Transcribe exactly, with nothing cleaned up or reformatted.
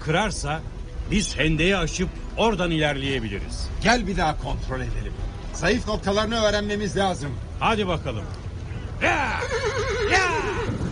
kırarsa biz hendeyi aşıp oradan ilerleyebiliriz. Gel bir daha kontrol edelim. Zayıf noktalarını öğrenmemiz lazım. Hadi bakalım. Ya! Ya!